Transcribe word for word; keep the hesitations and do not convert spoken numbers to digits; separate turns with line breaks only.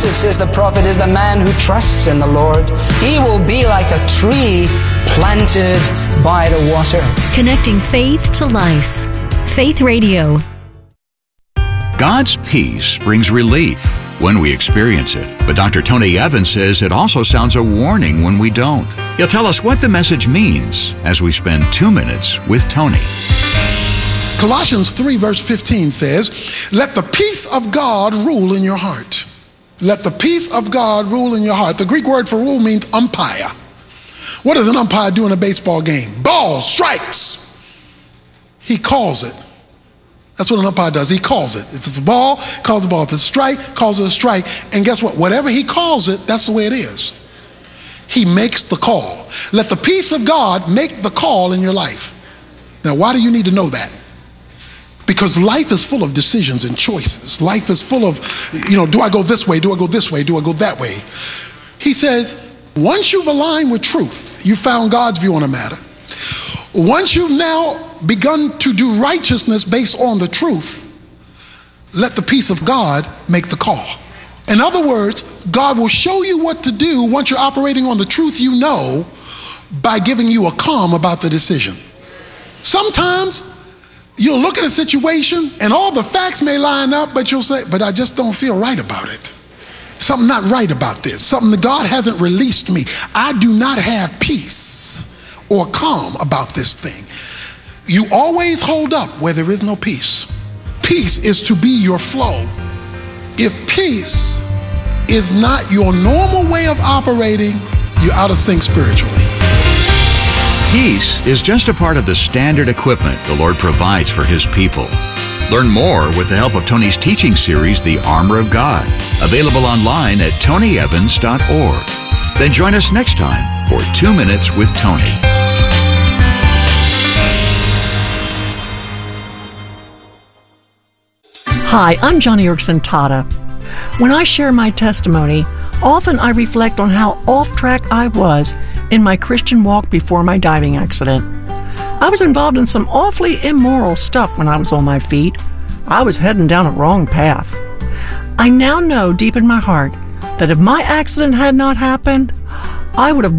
Blessed, says the prophet, is the man who trusts in the Lord. He will be like a tree planted by the water.
Connecting faith to life. Faith Radio.
God's peace brings relief when we experience it. But Doctor Tony Evans says it also sounds a warning when we don't. He'll tell us what the message means as we spend two minutes with Tony.
Colossians three verse fifteen says, let the peace of God rule in your heart. Let the peace of God rule in your heart. The Greek word for rule means umpire. What does an umpire do in a baseball game? Ball strikes. He calls it. That's what an umpire does. He calls it. If it's a ball, calls the ball. If it's a strike, calls it a strike. And guess what? Whatever he calls it, that's the way it is. He makes the call. Let the peace of God make the call in your life. Now, why do you need to know that? Because life is full of decisions and choices. Life is full of, you know, do I go this way? Do I go this way? Do I go that way? He says, once you've aligned with truth, you found God's view on a matter. Once you've now begun to do righteousness based on the truth, let the peace of God make the call. In other words, God will show you what to do once you're operating on the truth you know by giving you a calm about the decision. Sometimes you'll look at a situation and all the facts may line up, but you'll say, but I just don't feel right about it. Something not right about this. Something that God hasn't released me. I do not have peace or calm about this thing. You always hold up where there is no peace. Peace is to be your flow. If peace is not your normal way of operating, you're out of sync spiritually.
Peace is just a part of the standard equipment the Lord provides for His people. Learn more with the help of Tony's teaching series, The Armor of God, available online at tony evans dot org. Then join us next time for Two Minutes with Tony.
Hi, I'm Johnny Erickson Tata. When I share my testimony, often I reflect on how off track I was in my Christian walk before my diving accident. I was involved in some awfully immoral stuff when I was on my feet. I was heading down a wrong path. I now know deep in my heart that if my accident had not happened, I would have